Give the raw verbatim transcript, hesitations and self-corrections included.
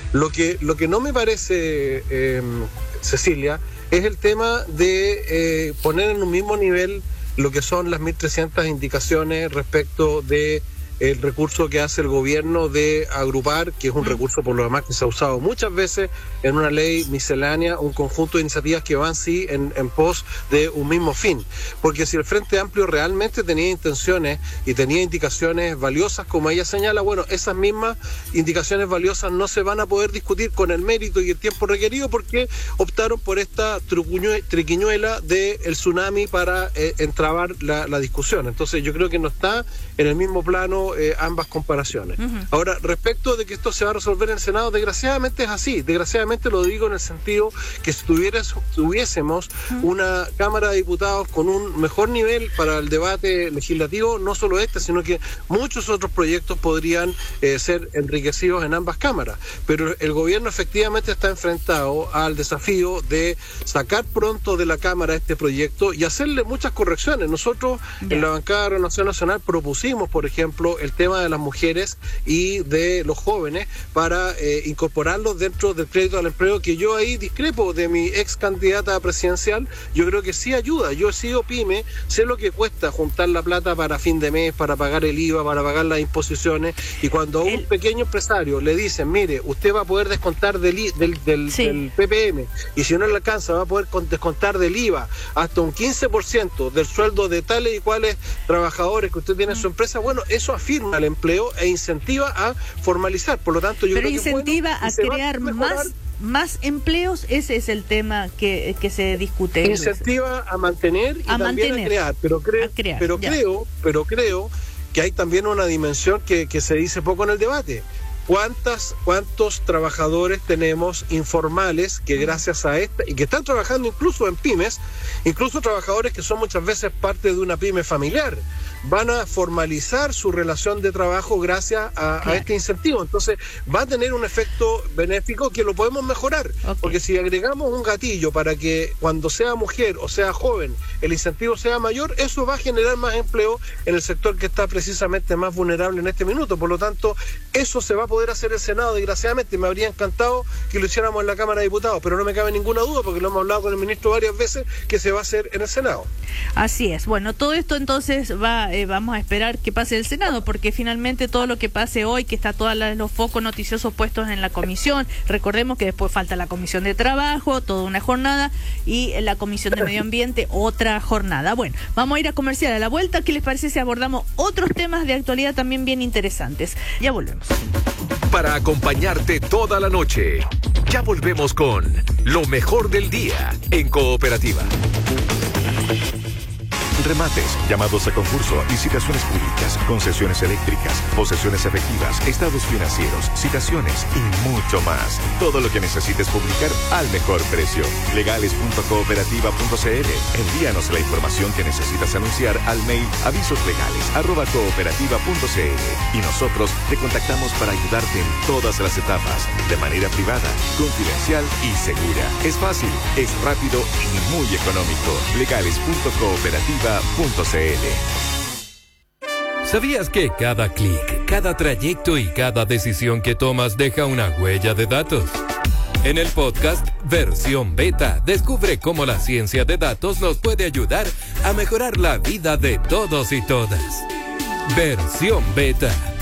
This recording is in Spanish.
Lo que, lo que no me parece, eh, Cecilia, es el tema de eh, poner en un mismo nivel lo que son las mil trescientas indicaciones respecto de el recurso que hace el gobierno de agrupar, que es un recurso por lo demás que se ha usado muchas veces en una ley miscelánea, un conjunto de iniciativas que van sí en, en pos de un mismo fin. Porque si el Frente Amplio realmente tenía intenciones y tenía indicaciones valiosas, como ella señala, bueno, esas mismas indicaciones valiosas no se van a poder discutir con el mérito y el tiempo requerido porque optaron por esta trucuñue, triquiñuela del tsunami para eh, entrabar la, la discusión. Entonces yo creo que no está en el mismo plano Eh, ambas comparaciones. Uh-huh. Ahora, respecto de que esto se va a resolver en el Senado, desgraciadamente es así. Desgraciadamente lo digo en el sentido que si tuvieras, tuviésemos uh-huh. una Cámara de Diputados con un mejor nivel para el debate legislativo, no solo este, sino que muchos otros proyectos podrían eh, ser enriquecidos en ambas cámaras. Pero el gobierno efectivamente está enfrentado al desafío de sacar pronto de la Cámara este proyecto y hacerle muchas correcciones. Nosotros yeah. en la bancada de Renovación Nacional propusimos, por ejemplo, el tema de las mujeres y de los jóvenes para eh, incorporarlos dentro del crédito al empleo, que yo ahí discrepo de mi ex candidata presidencial. Yo creo que sí ayuda. Yo he sido pyme, sé lo que cuesta juntar la plata para fin de mes, para pagar el I V A, para pagar las imposiciones, y cuando a un el... pequeño empresario le dicen, mire, usted va a poder descontar del, I, del, del, sí. del P P M, y si no le alcanza va a poder descontar del I V A hasta un quince por ciento del sueldo de tales y cuales trabajadores que usted tiene en su empresa, bueno, eso afirma al empleo e incentiva a formalizar. Por lo tanto, yo Pero creo incentiva que bueno, a crear a más más empleos. Ese es el tema que, que se discute. Incentiva a mantener y a también mantener, a crear. Pero, cre- a crear, pero creo, pero creo que hay también una dimensión que, que se dice poco en el debate. ¿Cuántas, ¿Cuántos trabajadores tenemos informales que gracias a esta, y que están trabajando incluso en pymes, incluso trabajadores que son muchas veces parte de una pyme familiar, van a formalizar su relación de trabajo gracias a, claro. a este incentivo? Entonces va a tener un efecto benéfico que lo podemos mejorar, okay. porque si agregamos un gatillo para que cuando sea mujer o sea joven el incentivo sea mayor, eso va a generar más empleo en el sector que está precisamente más vulnerable en este minuto. Por lo tanto, eso se va a poder hacer el Senado. Desgraciadamente me habría encantado que lo hiciéramos en la Cámara de Diputados, pero no me cabe ninguna duda, porque lo hemos hablado con el ministro varias veces, que se va a hacer en el Senado. Así es. Bueno, todo esto entonces va eh, vamos a esperar que pase el Senado, porque finalmente todo lo que pase hoy, que está todos los focos noticiosos puestos en la comisión, recordemos que después falta la Comisión de Trabajo, toda una jornada, y la Comisión de Medio Ambiente, otra jornada. Bueno, vamos a ir a comercial. A la vuelta, ¿qué les parece si abordamos otros temas de actualidad también bien interesantes? Ya volvemos. Para acompañarte toda la noche, ya volvemos con lo mejor del día en Cooperativa. Remates, llamados a concurso, licitaciones públicas, concesiones eléctricas, posesiones efectivas, estados financieros, citaciones y mucho más. Todo lo que necesites publicar al mejor precio. legales punto cooperativa punto c l. Envíanos la información que necesitas anunciar al mail avisoslegales arroba cooperativa punto c l y nosotros te contactamos para ayudarte en todas las etapas, de manera privada, confidencial y segura. Es fácil, es rápido y muy económico. legales punto cooperativa punto c l. ¿Sabías que cada clic, cada trayecto y cada decisión que tomas deja una huella de datos? En el podcast Versión Beta, descubre cómo la ciencia de datos nos puede ayudar a mejorar la vida de todos y todas. Versión Beta.